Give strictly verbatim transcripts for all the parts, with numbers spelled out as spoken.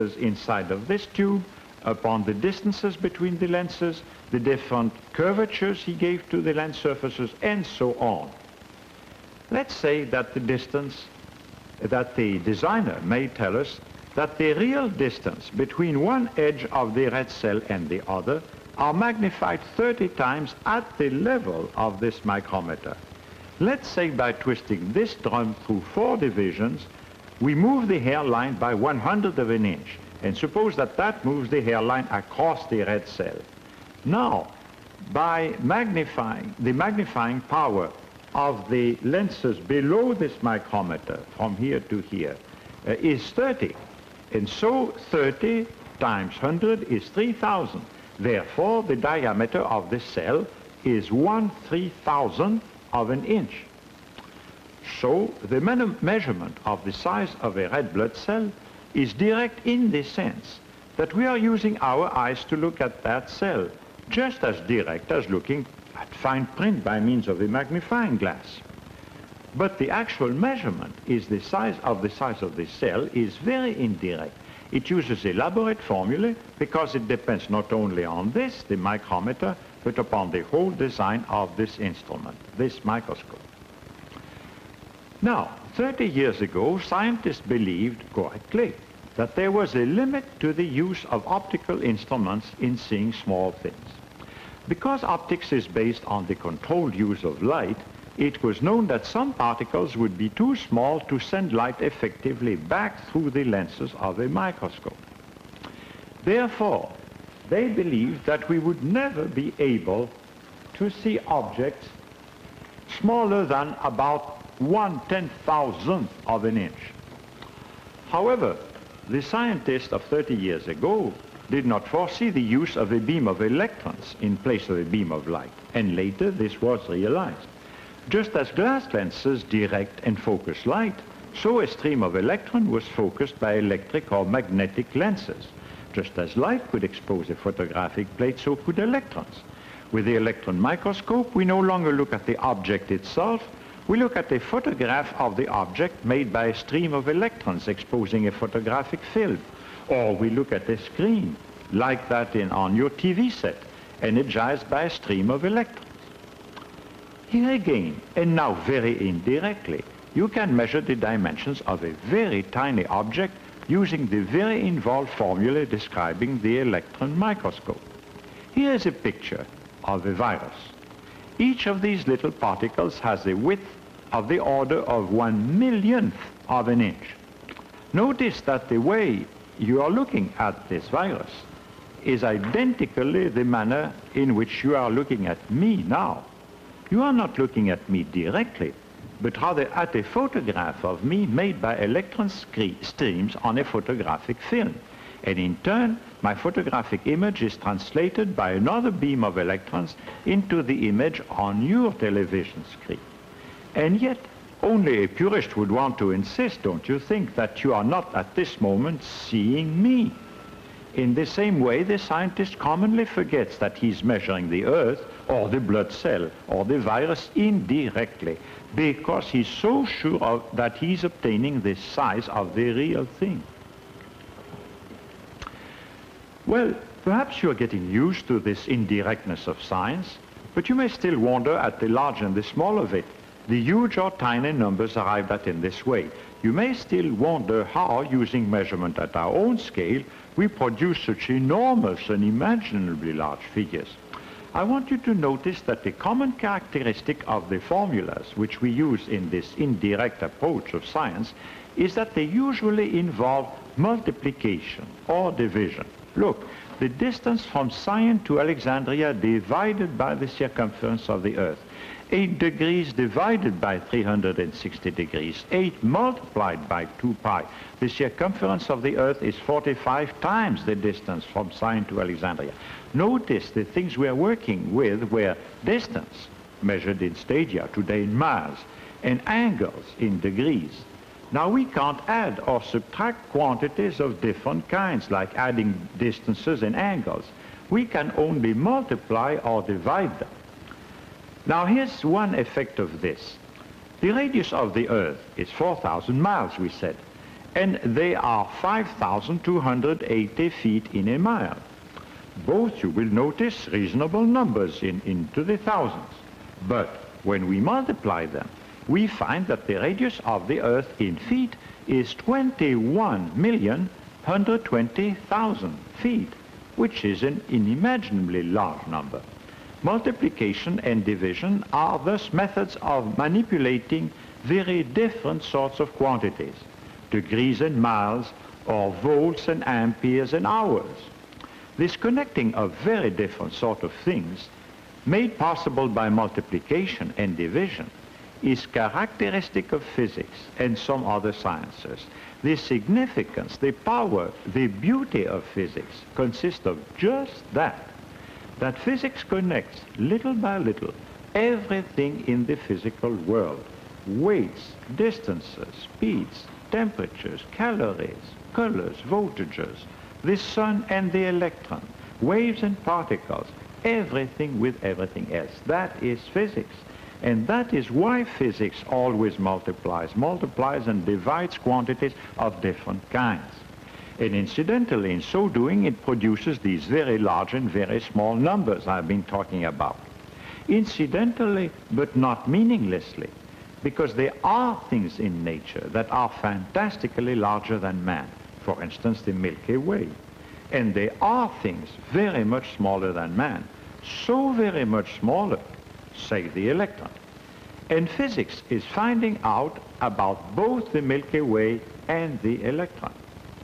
inside of this tube, upon the distances between the lenses, the different curvatures he gave to the lens surfaces, and so on. Let's say that the distance, that the designer may tell us that the real distance between one edge of the red cell and the other are magnified thirty times at the level of this micrometer. Let's say by twisting this drum through four divisions, we move the hairline by one hundredth of an inch, and suppose that that moves the hairline across the red cell. Now, by magnifying the magnifying power of the lenses below this micrometer, from here to here, uh, is thirty. And so thirty times one hundred is three thousand. Therefore, the diameter of this cell is one three thousandth of an inch. So the measurement of the size of a red blood cell is direct in the sense that we are using our eyes to look at that cell, just as direct as looking at fine print by means of a magnifying glass. But the actual measurement is the size of the size of the cell is very indirect. It uses elaborate formulae because it depends not only on this, the micrometer, but upon the whole design of this instrument, this microscope. Now, thirty years ago, scientists believed correctly that there was a limit to the use of optical instruments in seeing small things. Because optics is based on the controlled use of light, it was known that some particles would be too small to send light effectively back through the lenses of a microscope. Therefore, they believed that we would never be able to see objects smaller than about one ten thousandth of an inch. However, the scientists of thirty years ago did not foresee the use of a beam of electrons in place of a beam of light, and later this was realized. Just as glass lenses direct and focus light, so a stream of electron was focused by electric or magnetic lenses. Just as light could expose a photographic plate, so could electrons. With the electron microscope, we no longer look at the object itself, we look at a photograph of the object made by a stream of electrons exposing a photographic film. Or we look at a screen, like that in, on your T V set, energized by a stream of electrons. Here again, and now very indirectly, you can measure the dimensions of a very tiny object using the very involved formula describing the electron microscope. Here is a picture of a virus. Each of these little particles has a width of the order of one millionth of an inch. Notice that the way you are looking at this virus is identically the manner in which you are looking at me now. You are not looking at me directly, but rather at a photograph of me made by electron streams on a photographic film. And in turn, my photographic image is translated by another beam of electrons into the image on your television screen. And yet, only a purist would want to insist, don't you think, that you are not at this moment seeing me. In the same way, the scientist commonly forgets that he's measuring the earth or the blood cell or the virus indirectly because he's so sure of that he's obtaining the size of the real thing. Well, perhaps you're getting used to this indirectness of science, but you may still wonder at the large and the small of it, the huge or tiny numbers arrived at in this way. You may still wonder how, using measurement at our own scale, we produce such enormous, unimaginably large figures. I want you to notice that the common characteristic of the formulas which we use in this indirect approach of science is that they usually involve multiplication or division. Look, the distance from Sion to Alexandria divided by the circumference of the earth. eight degrees divided by three hundred sixty degrees. eight multiplied by two pi. The circumference of the earth is forty-five times the distance from Sion to Alexandria. Notice the things we're working with were distance, measured in stadia, today in miles, and angles in degrees. Now we can't add or subtract quantities of different kinds, like adding distances and angles. We can only multiply or divide them. Now here's one effect of this. The radius of the earth is four thousand miles, we said, and they are five thousand two hundred eighty feet in a mile. Both, you will notice, reasonable numbers in, into the thousands. But when we multiply them, we find that the radius of the Earth in feet is twenty-one million one hundred twenty thousand feet, which is an unimaginably large number. Multiplication and division are thus methods of manipulating very different sorts of quantities, degrees and miles, or volts and amperes and hours. This connecting of very different sort of things, made possible by multiplication and division, is characteristic of physics and some other sciences. The significance, the power, the beauty of physics consists of just that, that physics connects little by little everything in the physical world: weights, distances, speeds, temperatures, calories, colors, voltages, the sun and the electron, waves and particles, everything with everything else. That is physics. And that is why physics always multiplies, multiplies and divides quantities of different kinds. And incidentally, in so doing, it produces these very large and very small numbers I've been talking about. Incidentally, but not meaninglessly, because there are things in nature that are fantastically larger than man. For instance, the Milky Way. And there are things very much smaller than man, so very much smaller, say the electron. And physics is finding out about both the Milky Way and the electron.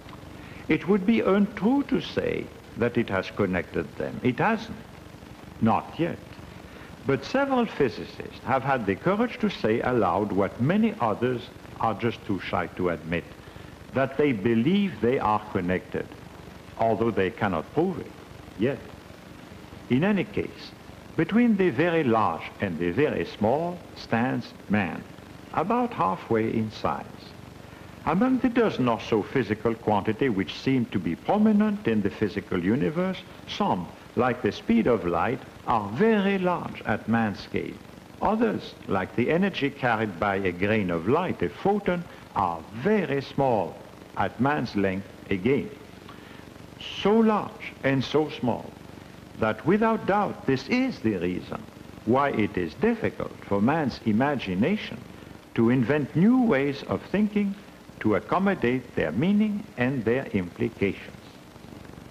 It would be untrue to say that it has connected them. It hasn't. Not yet. But several physicists have had the courage to say aloud what many others are just too shy to admit, that they believe they are connected, although they cannot prove it yet. In any case, between the very large and the very small stands man, about halfway in size. Among the dozen or so physical quantity which seem to be prominent in the physical universe, some, like the speed of light, are very large at man's scale. Others, like the energy carried by a grain of light, a photon, are very small at man's length again. So large and so small that without doubt this is the reason why it is difficult for man's imagination to invent new ways of thinking to accommodate their meaning and their implication.